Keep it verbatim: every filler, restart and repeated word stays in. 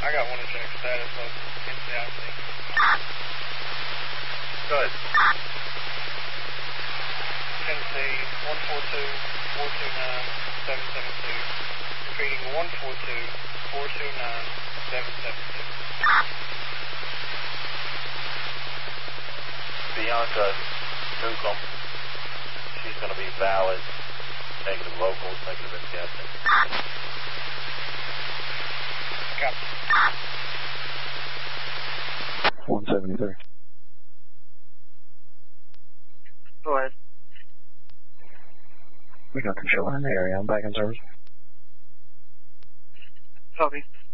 I got one to check status of N C I C. Good. Tennessee one four two, four two nine, seven seven two. Repeating one four two, four two nine, seven seven two. Bianca Newcomb. She's going to be valid. Negative locals, negative N C I C. Copy. one seventy-three. Go ahead. We got the show in the area. I'm back in service. Copy.